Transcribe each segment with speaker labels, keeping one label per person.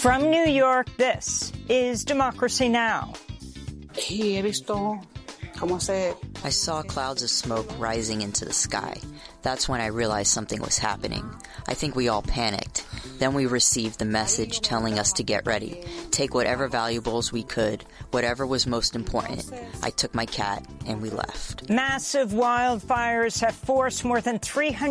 Speaker 1: From New York, this is Democracy Now!
Speaker 2: I
Speaker 3: saw clouds of smoke rising into the sky. That's when I realized something was happening. I think we all panicked. Then we received the message telling us to get ready, take whatever valuables we could, whatever was most important. I took my cat and we left.
Speaker 1: Massive wildfires have forced more than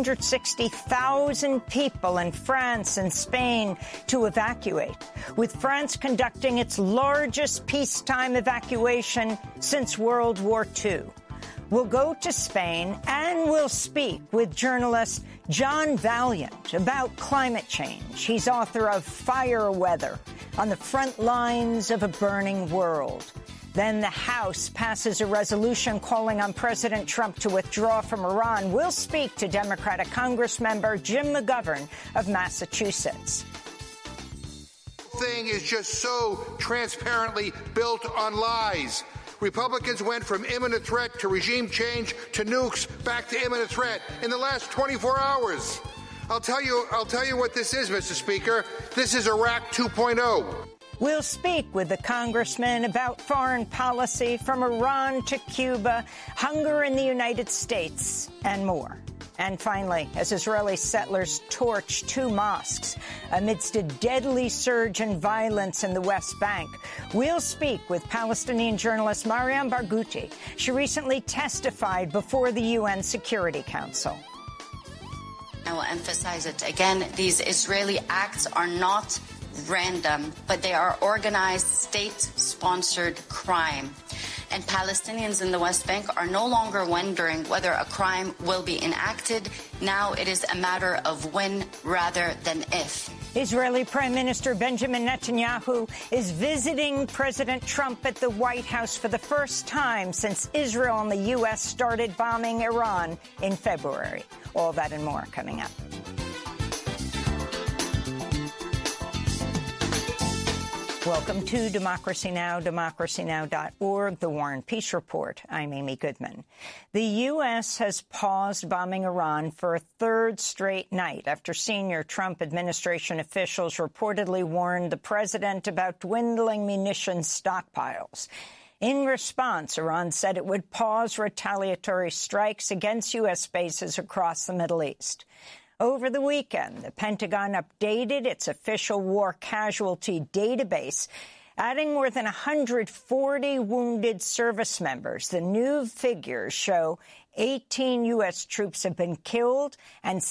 Speaker 1: 360,000 people in France and Spain to evacuate, with France conducting its largest peacetime evacuation since World War II. We'll go to Spain and we'll speak with journalist John Valiant about climate change. He's author of Fire Weather, On the Front Lines of a Burning World. Then the House passes a resolution calling on President Trump to withdraw from Iran. We'll speak to Democratic Congressmember Jim McGovern of Massachusetts.
Speaker 4: Thing is just so transparently built on lies. Republicans went from imminent threat to regime change to nukes back to imminent threat in the last 24 hours. I'll tell you what this is, Mr. Speaker. This is Iraq 2.0.
Speaker 1: We'll speak with the congressman about foreign policy from Iran to Cuba, hunger in the United States, and more. And finally, as Israeli settlers torch two mosques amidst a deadly surge in violence in the West Bank, we'll speak with Palestinian journalist Mariam Barghouti. She recently testified before the UN Security Council.
Speaker 5: I will emphasize it again. These Israeli acts are not random, but they are organized, state-sponsored crime. And Palestinians in the West Bank are no longer wondering whether a crime will be enacted. Now it is a matter of when rather than if.
Speaker 1: Israeli Prime Minister Benjamin Netanyahu is visiting President Trump at the White House for the first time since Israel and the U.S. started bombing Iran in February. All that and more coming up. Welcome to Democracy Now!, democracynow.org, The War and Peace Report. I'm Amy Goodman. The U.S. has paused bombing Iran for a third straight night after senior Trump administration officials reportedly warned the president about dwindling munitions stockpiles. In response, Iran said it would pause retaliatory strikes against U.S. bases across the Middle East. Over the weekend, the Pentagon updated its official war casualty database, adding more than 140 wounded service members. The new figures show 18 U.S. troops have been killed and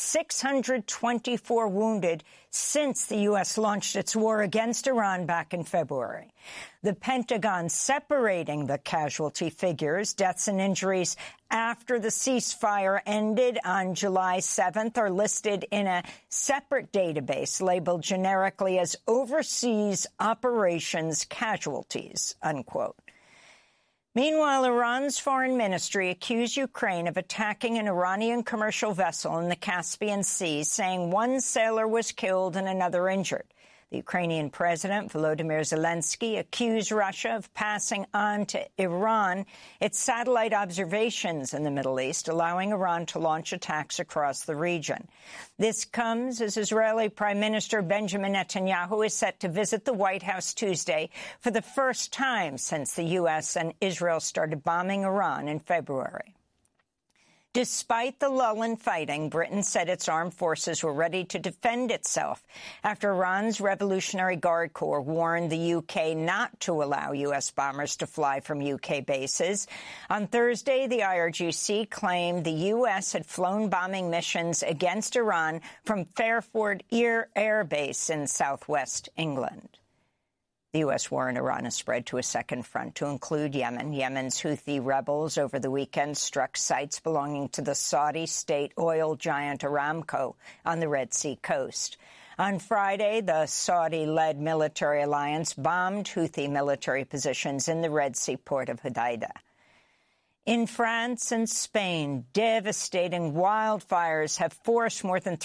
Speaker 1: 624 wounded since the U.S. launched its war against Iran back in February. The Pentagon separating the casualty figures, deaths and injuries after the ceasefire ended on July 7th, are listed in a separate database labeled generically as Overseas Operations Casualties, unquote. Meanwhile, Iran's foreign ministry accused Ukraine of attacking an Iranian commercial vessel in the Caspian Sea, saying one sailor was killed and another injured. The Ukrainian president, Volodymyr Zelensky, accused Russia of passing on to Iran its satellite observations in the Middle East, allowing Iran to launch attacks across the region. This comes as Israeli Prime Minister Benjamin Netanyahu is set to visit the White House Tuesday for the first time since the U.S. and Israel started bombing Iran in February. Despite the lull in fighting, Britain said its armed forces were ready to defend itself after Iran's Revolutionary Guard Corps warned the U.K. not to allow U.S. bombers to fly from U.K. bases. On Thursday, the IRGC claimed the U.S. had flown bombing missions against Iran from Fairford Air Base in southwest England. The U.S. war in Iran has spread to a second front to include Yemen. Yemen's Houthi rebels over the weekend struck sites belonging to the Saudi state oil giant Aramco on the Red Sea coast. On Friday, the Saudi-led military alliance bombed Houthi military positions in the Red Sea port of Hodeidah. In France and Spain, devastating wildfires have forced more than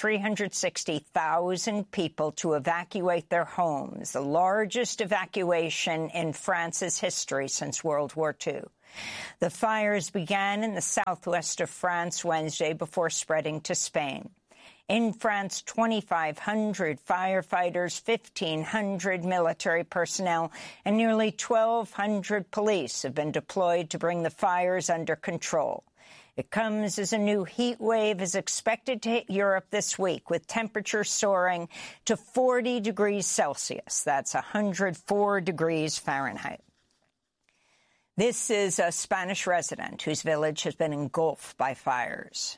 Speaker 1: 360,000 people to evacuate their homes, the largest evacuation in France's history since World War II. The fires began in the southwest of France Wednesday before spreading to Spain. In France, 2,500 firefighters, 1,500 military personnel, and nearly 1,200 police have been deployed to bring the fires under control. It comes as a new heat wave is expected to hit Europe this week, with temperatures soaring to 40 degrees Celsius. That's 104 degrees Fahrenheit. This is a Spanish resident whose village has been engulfed by fires.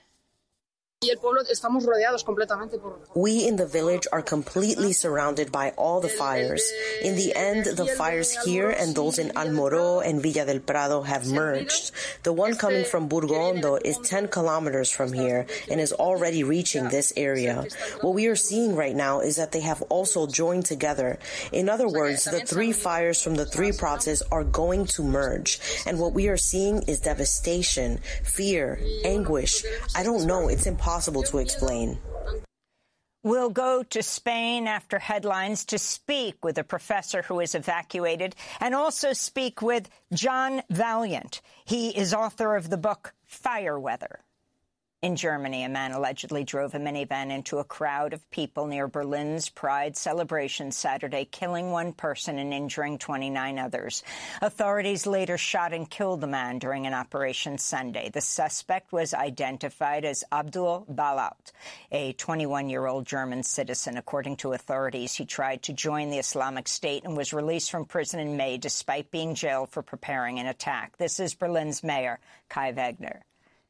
Speaker 2: We in the village are completely surrounded by all the fires. In the end, the fires here and those in Almoró and Villa del Prado have merged. The one coming from Burgondo is 10 kilometers from here and is already reaching this area. What we are seeing right now is that they have also joined together. In other words, the three fires from the three provinces are going to merge. And what we are seeing is devastation, fear, anguish. I don't know. It's impossible to explain.
Speaker 1: We'll go to Spain after headlines to speak with a professor who is evacuated and also speak with John Valiant. He is author of the book Fire Weather. In Germany, a man allegedly drove a minivan into a crowd of people near Berlin's Pride celebration Saturday, killing one person and injuring 29 others. Authorities later shot and killed the man during an operation Sunday. The suspect was identified as Abdul Balaut, a 21-year-old German citizen. According to authorities, he tried to join the Islamic State and was released from prison in May despite being jailed for preparing an attack. This is Berlin's mayor, Kai Wegner.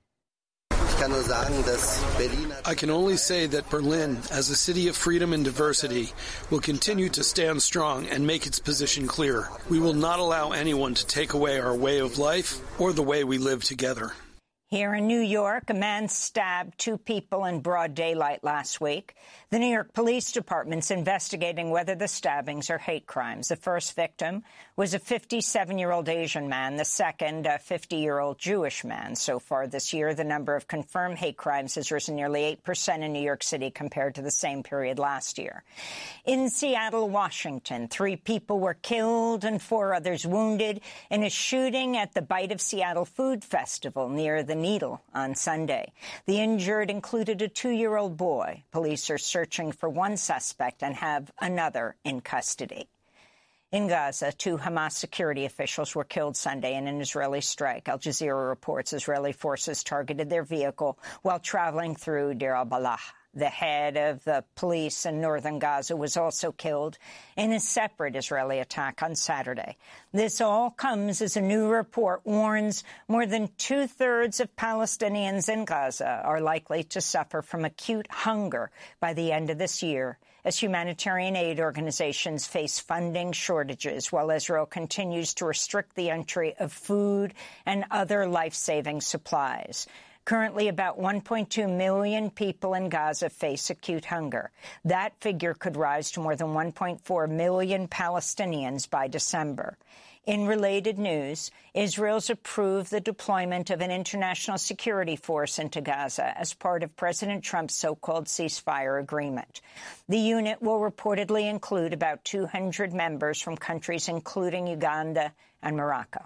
Speaker 6: I can only say that Berlin, as a city of freedom and diversity, will continue to stand strong and make its position clear. We will not allow anyone to take away our way of life or the way we live together.
Speaker 1: Here in New York, a man stabbed two people in broad daylight last week. The New York Police Department's investigating whether the stabbings are hate crimes. The first victim was a 57-year-old Asian man, the second a 50-year-old Jewish man. So far this year, the number of confirmed hate crimes has risen nearly 8% in New York City compared to the same period last year. In Seattle, Washington, 3 people were killed and 4 others wounded in a shooting at the Bite of Seattle Food Festival near the Needle on Sunday. The injured included a 2-year-old boy. Police are searching for one suspect and have another in custody. In Gaza, 2 Hamas security officials were killed Sunday in an Israeli strike. Al Jazeera reports Israeli forces targeted their vehicle while traveling through Deir al-Balah. The head of the police in northern Gaza was also killed in a separate Israeli attack on Saturday. This all comes as a new report warns more than 2/3 of Palestinians in Gaza are likely to suffer from acute hunger by the end of this year, as humanitarian aid organizations face funding shortages while Israel continues to restrict the entry of food and other life-saving supplies. Currently, about 1.2 million people in Gaza face acute hunger. That figure could rise to more than 1.4 million Palestinians by December. In related news, Israel's approved the deployment of an international security force into Gaza as part of President Trump's so-called ceasefire agreement. The unit will reportedly include about 200 members from countries including Uganda and Morocco.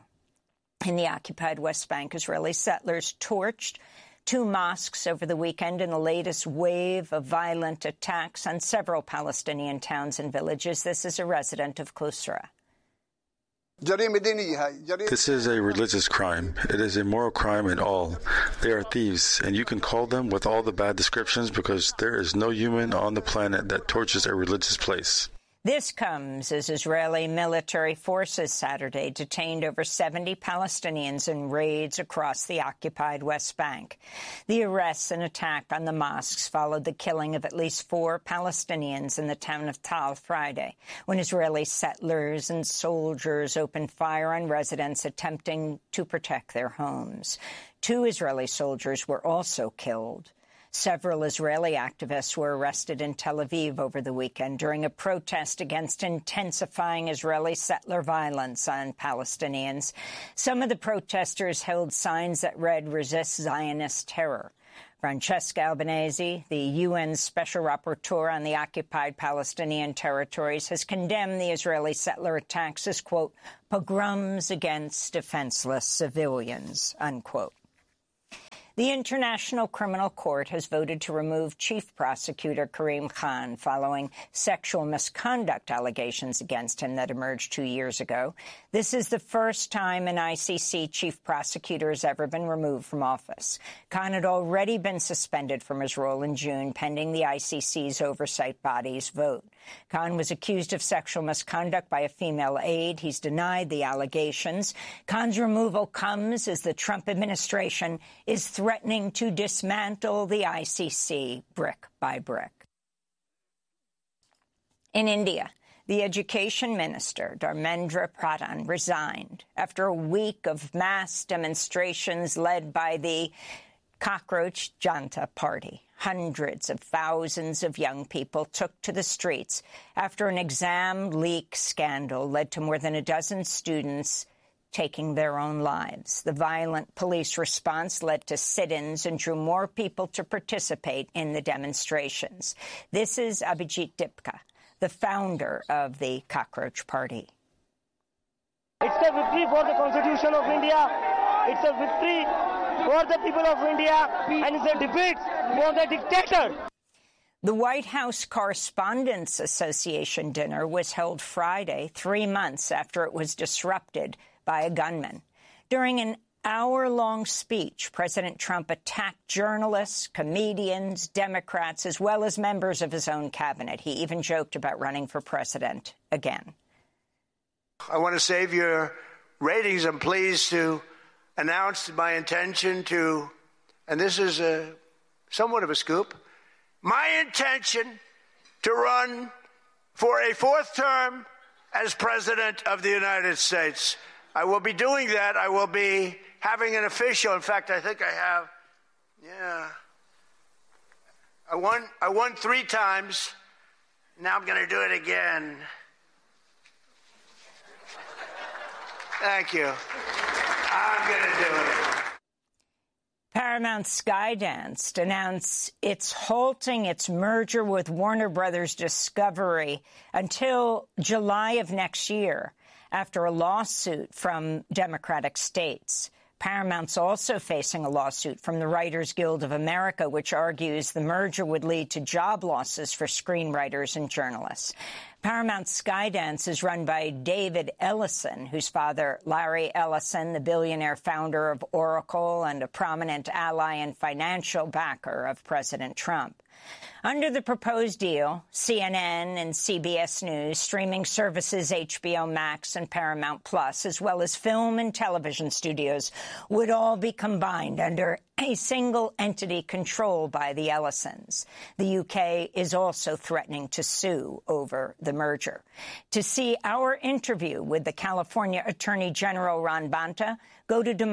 Speaker 1: In the occupied West Bank, Israeli settlers torched 2 mosques over the weekend in the latest wave of violent attacks on several Palestinian towns and villages. This is a resident of Qusra.
Speaker 7: This is a religious crime. It is a moral crime at all. They are thieves, and you can call them with all the bad descriptions because there is no human on the planet that torches a religious place.
Speaker 1: This comes as Israeli military forces Saturday detained over 70 Palestinians in raids across the occupied West Bank. The arrests and attack on the mosques followed the killing of at least 4 Palestinians in the town of Tal Friday, when Israeli settlers and soldiers opened fire on residents attempting to protect their homes. 2 Israeli soldiers were also killed. Several Israeli activists were arrested in Tel Aviv over the weekend during a protest against intensifying Israeli settler violence on Palestinians. Some of the protesters held signs that read, "Resist Zionist terror." Francesca Albanese, the UN Special Rapporteur on the occupied Palestinian territories, has condemned the Israeli settler attacks as, quote, pogroms against defenseless civilians, unquote. The International Criminal Court has voted to remove Chief Prosecutor Karim Khan following sexual misconduct allegations against him that emerged 2 years ago. This is the first time an ICC chief prosecutor has ever been removed from office. Khan had already been suspended from his role in June, pending the ICC's oversight body's vote. Khan was accused of sexual misconduct by a female aide. He's denied the allegations. Khan's removal comes as the Trump administration is threatening to dismantle the ICC brick by brick. In India, the Education Minister, Dharmendra Pradhan, resigned after a week of mass demonstrations led by the Cockroach Janata Party. Hundreds of thousands of young people took to the streets after an exam leak scandal led to more than a dozen students taking their own lives. The violent police response led to sit-ins and drew more people to participate in the demonstrations. This is Abhijit Dipka, the founder of the Cockroach Party.
Speaker 8: It's a victory for the Constitution of India. It's a victory for the people of India, and it's a defeat for the dictator.
Speaker 1: The White House Correspondents Association dinner was held Friday, 3 months after it was disrupted by a gunman. During an hour-long speech, President Trump attacked journalists, comedians, Democrats, as well as members of his own cabinet. He even joked about running for president again.
Speaker 9: I want to save your ratings. I'm pleased to announce my intention to, and this is somewhat of a scoop, my intention to run for a 4th term as President of the United States. I will be doing that. I will be having an official, in fact, I think I have, I won 3 times. Now I'm going to do it again. Thank you. I'm going to do it.
Speaker 1: Paramount Skydance announced it's halting its merger with Warner Brothers Discovery until July of next year after a lawsuit from Democratic states. Paramount's also facing a lawsuit from the Writers Guild of America, which argues the merger would lead to job losses for screenwriters and journalists. Paramount Skydance is run by David Ellison, whose father, Larry Ellison, the billionaire founder of Oracle and a prominent ally and financial backer of President Trump. Under the proposed deal, CNN and CBS News, streaming services HBO Max and Paramount Plus, as well as film and television studios, would all be combined under a single entity controlled by the Ellisons. The UK is also threatening to sue over the merger. To see our interview with the California Attorney General Ron Bonta, go to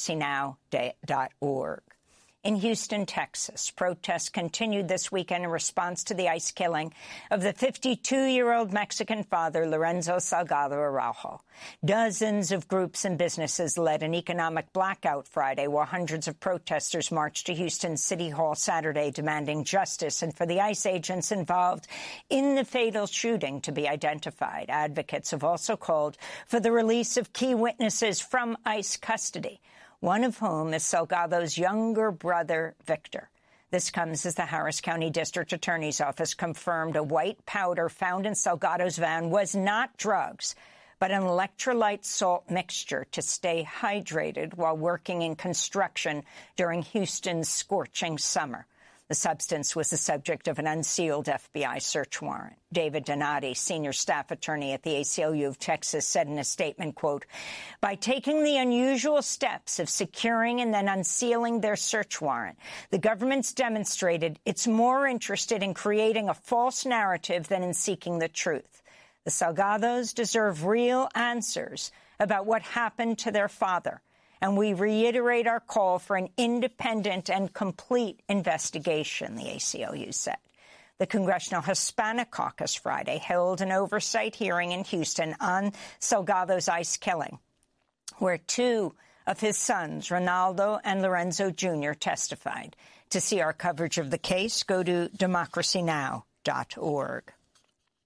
Speaker 1: democracynow.org. In Houston, Texas, protests continued this weekend in response to the ICE killing of the 52-year-old Mexican father, Lorenzo Salgado Araujo. Dozens of groups and businesses led an economic blackout Friday, while hundreds of protesters marched to Houston City Hall Saturday demanding justice and for the ICE agents involved in the fatal shooting to be identified. Advocates have also called for the release of key witnesses from ICE custody, one of whom is Salgado's younger brother, Victor. This comes as the Harris County District Attorney's Office confirmed a white powder found in Salgado's van was not drugs, but an electrolyte salt mixture to stay hydrated while working in construction during Houston's scorching summer. The substance was the subject of an unsealed FBI search warrant. David Donati, senior staff attorney at the ACLU of Texas, said in a statement, quote, by taking the unusual steps of securing and then unsealing their search warrant, the government's demonstrated it's more interested in creating a false narrative than in seeking the truth. The Salgados deserve real answers about what happened to their father, and we reiterate our call for an independent and complete investigation, the ACLU said. The Congressional Hispanic Caucus Friday held an oversight hearing in Houston on Salgado's ICE killing, where 2 of his sons, Ronaldo and Lorenzo Jr., testified. To see our coverage of the case, go to democracynow.org.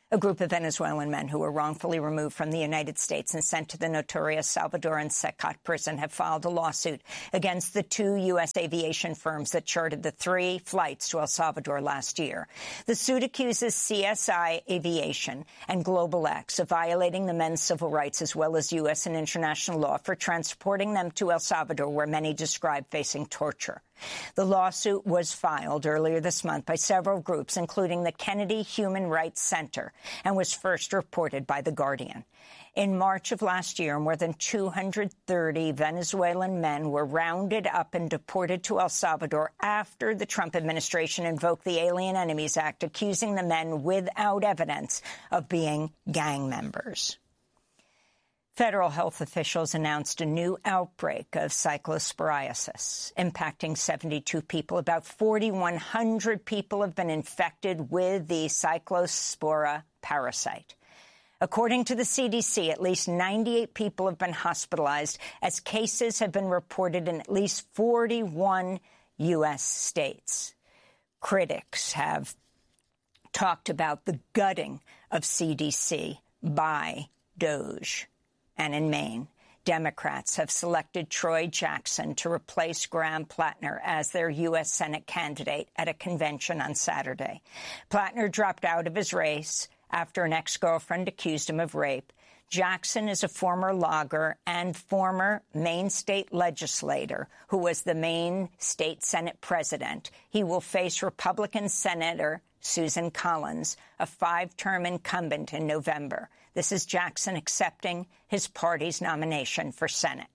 Speaker 1: A group of Venezuelan men who were wrongfully removed from the United States and sent to the notorious Salvadoran Secat prison have filed a lawsuit against the 2 U.S. aviation firms that chartered the 3 flights to El Salvador last year. The suit accuses CSI Aviation and Global X of violating the men's civil rights as well as U.S. and international law for transporting them to El Salvador, where many describe facing torture. The lawsuit was filed earlier this month by several groups, including the Kennedy Human Rights Center, and was first reported by The Guardian. In March of last year, more than 230 Venezuelan men were rounded up and deported to El Salvador after the Trump administration invoked the Alien Enemies Act, accusing the men without evidence of being gang members. Federal health officials announced a new outbreak of cyclosporiasis, impacting 72 people. About 4,100 people have been infected with the cyclospora parasite. According to the CDC, at least 98 people have been hospitalized, as cases have been reported in at least 41 U.S. states. Critics have talked about the gutting of CDC by DOJ. And in Maine, Democrats have selected Troy Jackson to replace Graham Plattner as their U.S. Senate candidate at a convention on Saturday. Plattner dropped out of his race after an ex-girlfriend accused him of rape. Jackson is a former logger and former Maine state legislator who was the Maine state Senate president. He will face Republican Senator Susan Collins, a 5-term incumbent, in November. This is Jackson accepting his party's nomination for Senate.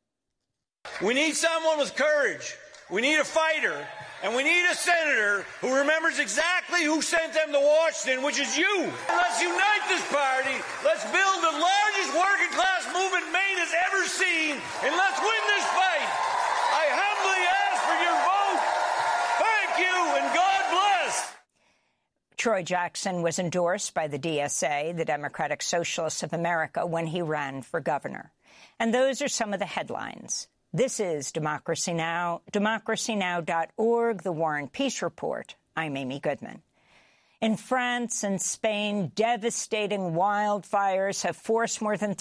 Speaker 10: We need someone with courage. We need a fighter. And we need a senator who remembers exactly who sent them to Washington, which is you. Let's unite this party. Let's build the largest working class movement Maine has ever seen. And let's win this fight. I humbly ask for your vote. Thank you, and God bless.
Speaker 1: Troy Jackson was endorsed by the DSA, the Democratic Socialists of America, when he ran for governor. And those are some of the headlines. This is Democracy Now!, democracynow.org, The War and Peace Report. I'm Amy Goodman. In France and Spain, devastating wildfires have forced more than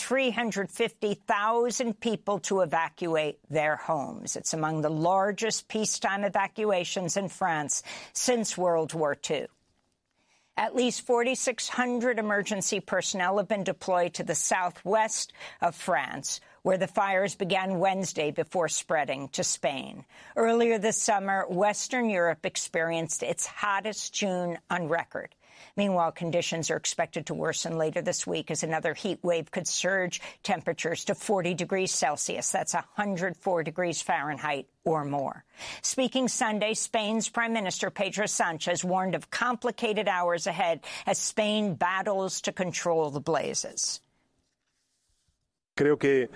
Speaker 1: 350,000 people to evacuate their homes. It's among the largest peacetime evacuations in France since World War II. At least 4,600 emergency personnel have been deployed to the southwest of France, where the fires began Wednesday before spreading to Spain. Earlier this summer, Western Europe experienced its hottest June on record. Meanwhile, conditions are expected to worsen later this week as another heat wave could surge temperatures to 40 degrees Celsius. That's 104 degrees Fahrenheit or more. Speaking Sunday, Spain's Prime Minister Pedro Sánchez warned of complicated hours ahead as Spain battles to control the blazes.
Speaker 11: I think the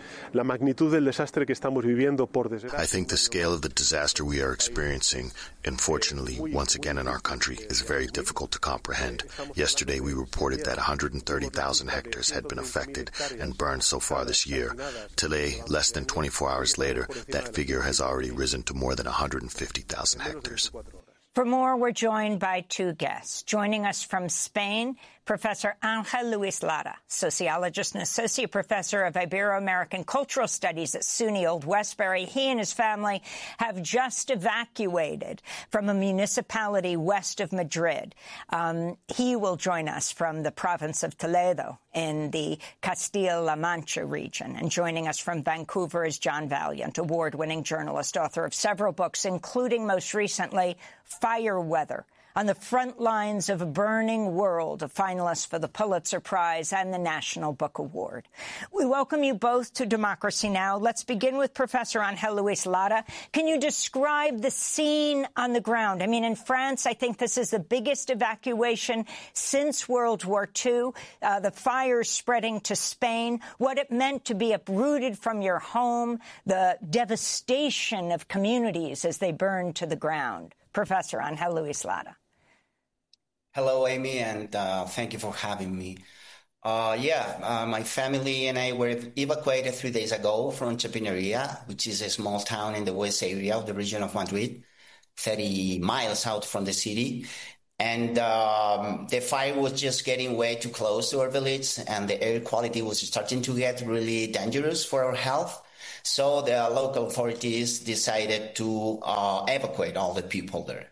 Speaker 11: scale of the disaster we are experiencing, unfortunately, once again in our country, is very difficult to comprehend. Yesterday, we reported that 130,000 hectares had been affected and burned so far this year. Today, less than 24 hours later, that figure has already risen to more than 150,000 hectares.
Speaker 1: For more, we're joined by 2 guests. Joining us from Spain, Professor Ángel Luis Lara, sociologist and associate professor of Ibero-American Cultural Studies at SUNY Old Westbury. He and his family have just evacuated from a municipality west of Madrid. He will join us from the province of Toledo in the Castilla-La Mancha region. And joining us from Vancouver is John Valiant, award-winning journalist, author of several books, including most recently Fire Weather, On the Front Lines of a Burning World, a finalist for the Pulitzer Prize and the National Book Award. We welcome you both to Democracy Now! Let's begin with Professor Ángel Luis Lara. Can you describe the scene on the ground? I mean, in France, I think this is the biggest evacuation since World War II, the fires spreading to Spain, what it meant to be uprooted from your home, the devastation of communities as they burned to the ground. Professor Ángel Luis Lara.
Speaker 12: Hello, Amy, and thank you for having me. My family and I were evacuated 3 days ago from Chapinero, which is a small town in the west area of the region of Madrid, 30 miles out from the city. And the fire was just getting way too close to our village, and the air quality was starting to get really dangerous for our health. So the local authorities decided to evacuate all the people there.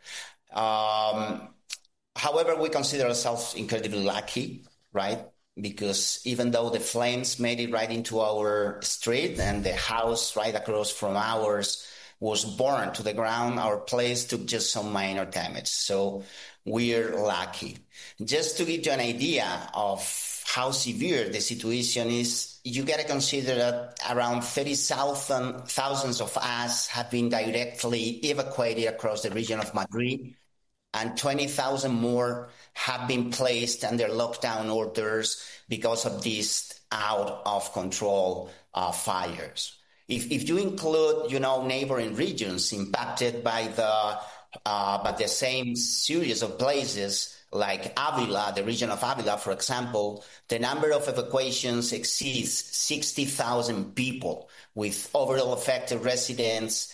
Speaker 12: However, we consider ourselves incredibly lucky, right? Because even though the flames made it right into our street and the house right across from ours was burned to the ground, our place took just some minor damage. So we're lucky. Just to give you an idea of how severe the situation is, you got to consider that around 30,000 of us have been directly evacuated across the region of Madrid, and 20,000 more have been placed under lockdown orders because of these out-of-control fires. If you include, neighboring regions impacted by the same series of places, like Avila, the region of Avila, for example, the number of evacuations exceeds 60,000 people, with overall affected residents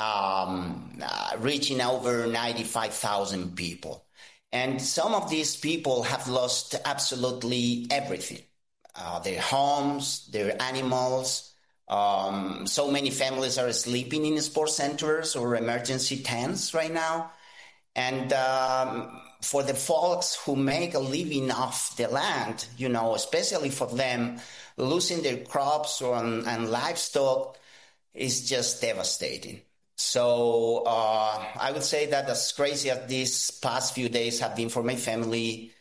Speaker 12: reaching over 95,000 people. And some of these people have lost absolutely everything, their homes, their animals. So many families are sleeping in sports centers or emergency tents right now. And for the folks who make a living off the land, especially for them, losing their crops and livestock is just devastating. So I would say that as crazy as these past few days have been for my family,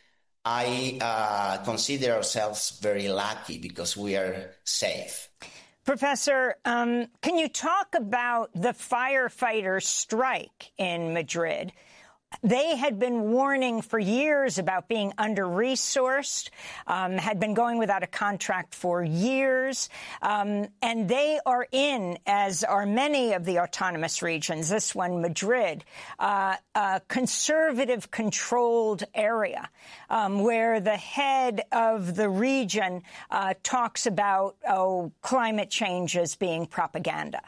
Speaker 12: I consider ourselves very lucky because we are safe.
Speaker 1: Professor, can you talk about the firefighters' strike in Madrid? They had been warning for years about being under-resourced, had been going without a contract for years, and they are in, as are many of the autonomous regions, this one, Madrid, a conservative-controlled area where the head of the region talks about, climate change as being propaganda.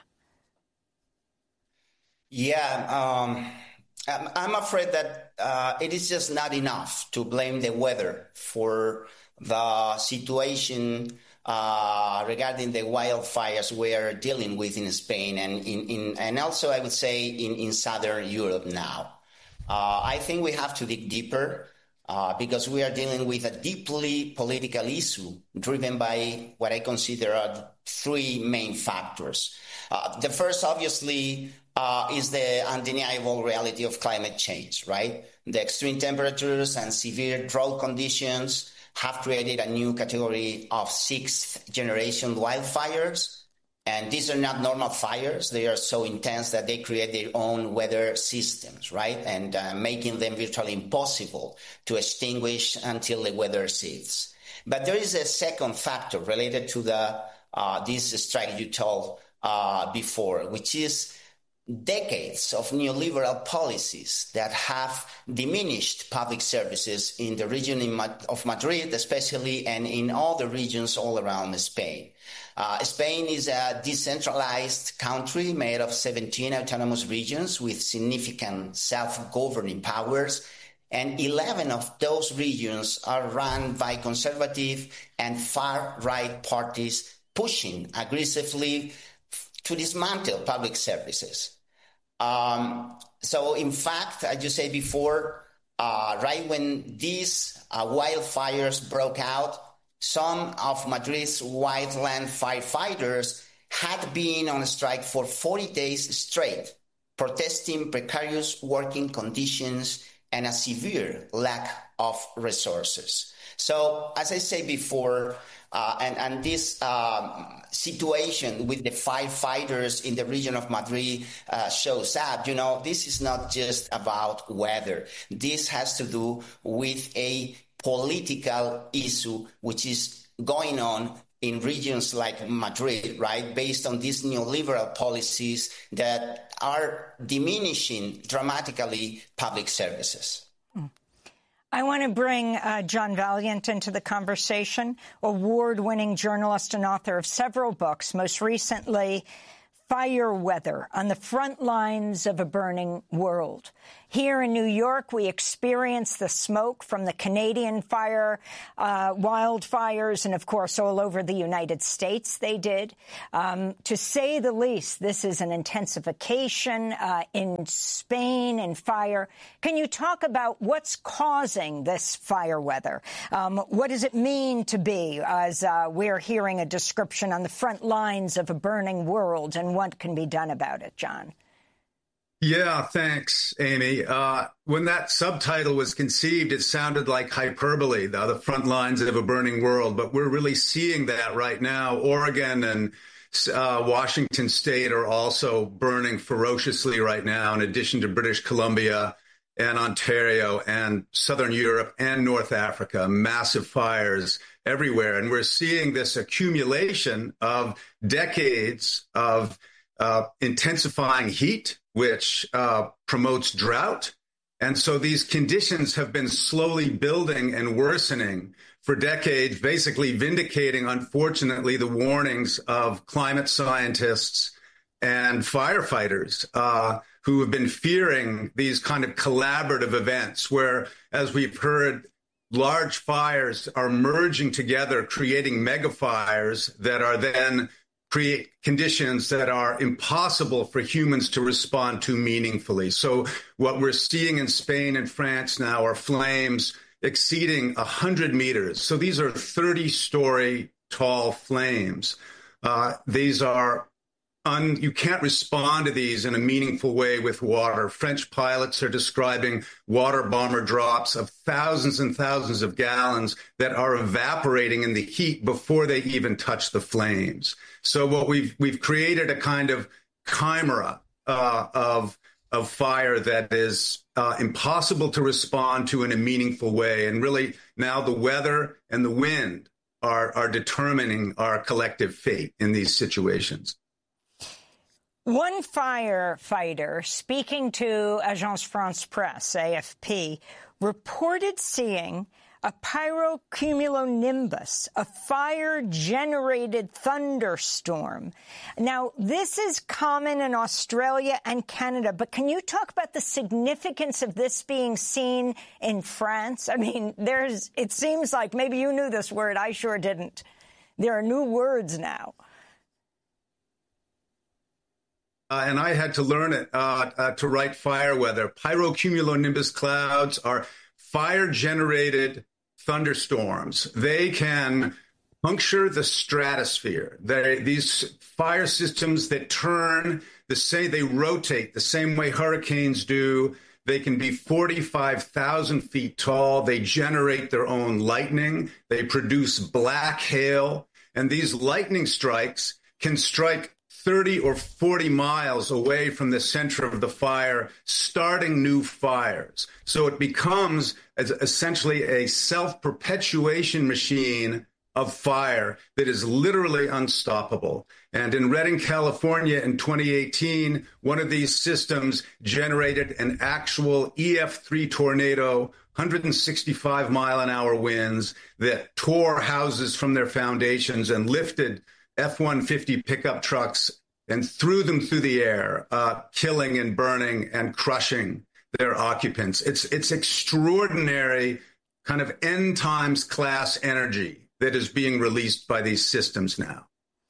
Speaker 12: Yeah, I'm afraid that it is just not enough to blame the weather for the situation regarding the wildfires we are dealing with in Spain and also I would say in Southern Europe now. I think we have to dig deeper because we are dealing with a deeply political issue driven by what I consider are three main factors. The first, obviously, is the undeniable reality of climate change, right? The extreme temperatures and severe drought conditions have created a new category of sixth-generation wildfires. And these are not normal fires. They are so intense that they create their own weather systems, right? And making them virtually impossible to extinguish until the weather ceases. But there is a second factor related to this strike you told before, which is decades of neoliberal policies that have diminished public services in the region of Madrid, especially, and in all the regions all around Spain. Spain is a decentralized country made of 17 autonomous regions with significant self-governing powers, and 11 of those regions are run by conservative and far-right parties pushing aggressively to dismantle public services. So, in fact, as you said before, right when these wildfires broke out, some of Madrid's wildland firefighters had been on strike for 40 days straight, protesting precarious working conditions and a severe lack of resources. So, as I said before, and this situation with the firefighters in the region of Madrid shows up, this is not just about weather. This has to do with a political issue which is going on in regions like Madrid, right, based on these neoliberal policies that are diminishing dramatically public services.
Speaker 1: I want to bring John Vaillant into the conversation, award-winning journalist and author of several books, most recently Fire Weather, on the Front Lines of a Burning World. Here in New York, we experienced the smoke from the Canadian wildfires, and of course, all over the United States they did. To say the least, this is an intensification in Spain and fire. Can you talk about what's causing this fire weather? What does it mean to be, as we're hearing a description on the front lines of a burning world, and what can be done about it, John?
Speaker 13: Yeah, thanks, Amy. When that subtitle was conceived, it sounded like hyperbole, the front lines of a burning world. But we're really seeing that right now. Oregon and Washington State are also burning ferociously right now, in addition to British Columbia and Ontario and Southern Europe and North Africa. Massive fires everywhere. And we're seeing this accumulation of decades of intensifying heat, which promotes drought. And so these conditions have been slowly building and worsening for decades, basically vindicating, unfortunately, the warnings of climate scientists and firefighters who have been fearing these kind of collaborative events where, as we've heard, large fires are merging together, creating megafires that are then create conditions that are impossible for humans to respond to meaningfully. So what we're seeing in Spain and France now are flames exceeding 100 meters. So these are 30-story tall flames. These are you can't respond to these in a meaningful way with water. French pilots are describing water bomber drops of thousands and thousands of gallons that are evaporating in the heat before they even touch the flames. So what we've created a kind of chimera of fire that is impossible to respond to in a meaningful way. And really now the weather and the wind are determining our collective fate in these situations.
Speaker 1: One firefighter speaking to Agence France Presse, AFP, reported seeing a pyrocumulonimbus, a fire-generated thunderstorm. Now, this is common in Australia and Canada, but can you talk about the significance of this being seen in France? I mean, it seems like maybe you knew this word. I sure didn't. There are new words now.
Speaker 13: And I had to learn it to write fire weather. Pyrocumulonimbus clouds are fire-generated thunderstorms. They can puncture the stratosphere. These fire systems that turn they rotate the same way hurricanes do. They can be 45,000 feet tall. They generate their own lightning. They produce black hail. And these lightning strikes can strike 30 or 40 miles away from the center of the fire, starting new fires. So it becomes essentially a self-perpetuation machine of fire that is literally unstoppable. And in Redding, California in 2018, one of these systems generated an actual EF3 tornado, 165-mile-an-hour winds that tore houses from their foundations and lifted F-150 pickup trucks and threw them through the air, killing and burning and crushing their occupants. It's extraordinary kind of end times class energy that is being released by these systems now.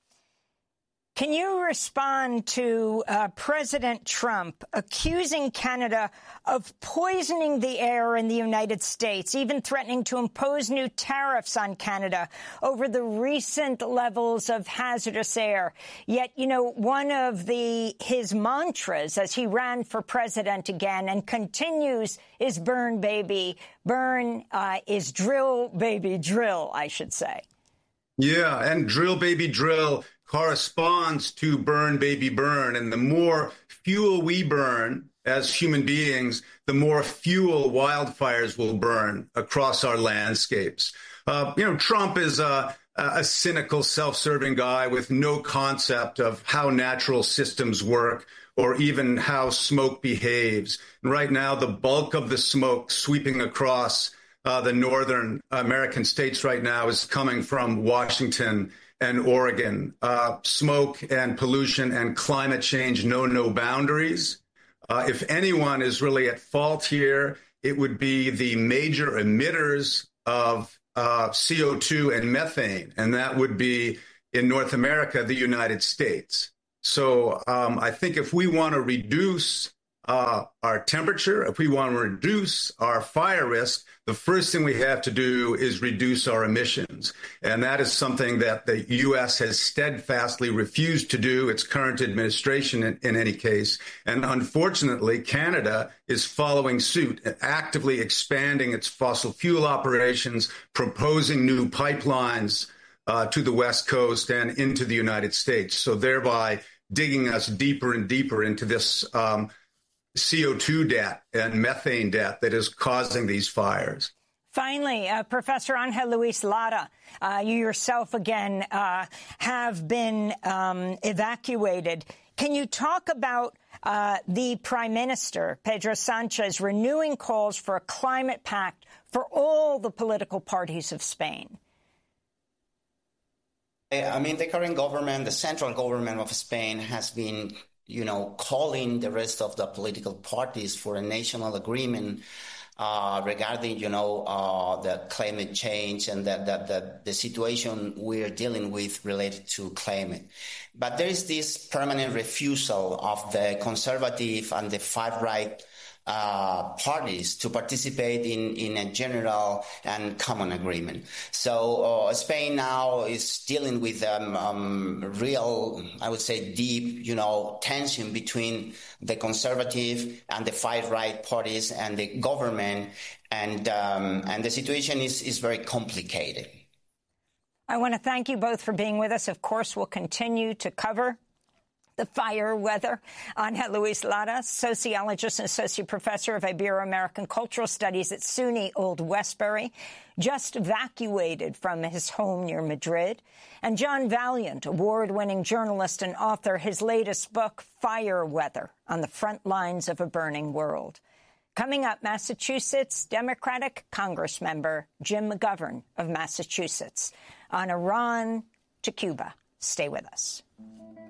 Speaker 1: Can you respond to President Trump accusing Canada of poisoning the air in the United States, even threatening to impose new tariffs on Canada over the recent levels of hazardous air? Yet, one of his mantras as he ran for president again and continues is burn, baby, burn, is drill, baby, drill, I should say.
Speaker 13: Yeah, and drill, baby, drill corresponds to burn, baby, burn. And the more fuel we burn as human beings, the more fuel wildfires will burn across our landscapes. Trump is a cynical, self-serving guy with no concept of how natural systems work or even how smoke behaves. And right now, the bulk of the smoke sweeping across the northern American states right now is coming from Washington and Oregon. Smoke and pollution and climate change know no boundaries. If anyone is really at fault here, it would be the major emitters of CO2 and methane, and that would be in North America, the United States. So I think if we want to reduce our temperature, if we want to reduce our fire risk, the first thing we have to do is reduce our emissions. And that is something that the U.S. has steadfastly refused to do, its current administration in any case. And unfortunately, Canada is following suit, actively expanding its fossil fuel operations, proposing new pipelines to the West Coast and into the United States. So thereby digging us deeper and deeper into this CO2 debt and methane debt that is causing these fires.
Speaker 1: Finally, Professor Angel Luis Lara, you yourself again have been evacuated. Can you talk about the Prime Minister, Pedro Sanchez, renewing calls for a climate pact for all the political parties of Spain?
Speaker 12: I mean, the current government, the central government of Spain has been calling the rest of the political parties for a national agreement regarding, the climate change and the situation we're dealing with related to climate. But there is this permanent refusal of the conservative and the far-right parties to participate in a general and common agreement. So Spain now is dealing with real, I would say, deep, tension between the conservative and the far-right parties and the government, and the situation is very complicated.
Speaker 1: I want to thank you both for being with us. Of course, we'll continue to cover the fire weather. Angel Luis Lara, sociologist and associate professor of Ibero-American cultural studies at SUNY Old Westbury, just evacuated from his home near Madrid. And John Valiant, award-winning journalist and author, his latest book, Fire Weather, on the Front Lines of a Burning World. Coming up, Massachusetts Democratic Congress member Jim McGovern of Massachusetts on Iran to Cuba. Stay with us.